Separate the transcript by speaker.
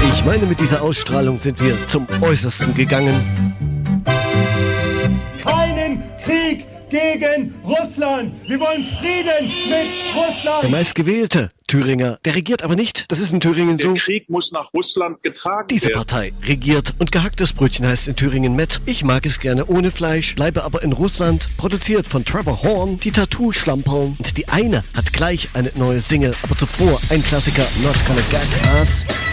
Speaker 1: Ich meine, mit dieser Ausstrahlung sind wir zum Äußersten gegangen.
Speaker 2: Keinen Krieg gegen Russland. Wir wollen Frieden mit Russland.
Speaker 1: Der meistgewählte Thüringer, der regiert aber nicht. Das ist in Thüringen so.
Speaker 3: Der Krieg muss nach Russland getragen
Speaker 1: Diese
Speaker 3: werden.
Speaker 1: Partei regiert und gehacktes Brötchen heißt in Thüringen Met. Ich mag es gerne ohne Fleisch, bleibe aber in Russland. Produziert von Trevor Horn, die Tattoo-Schlamperln. Und die eine hat gleich eine neue Single, aber zuvor ein Klassiker, Not Gonna Get Us.